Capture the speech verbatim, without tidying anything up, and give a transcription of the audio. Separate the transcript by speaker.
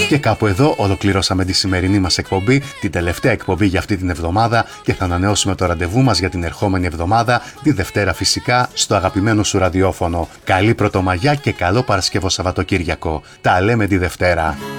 Speaker 1: Και κάπου εδώ ολοκληρώσαμε τη σημερινή μας εκπομπή, την τελευταία εκπομπή για αυτή την εβδομάδα, και θα ανανεώσουμε το ραντεβού μας για την ερχόμενη εβδομάδα, τη Δευτέρα φυσικά, στο αγαπημένο σου ραδιόφωνο. Καλή Πρωτομαγιά και καλό Παρασκευό Σαββατοκύριακο. Τα λέμε τη Δευτέρα.